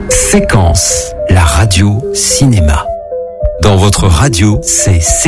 Séquence, la radio cinéma. Dans votre radio, c'est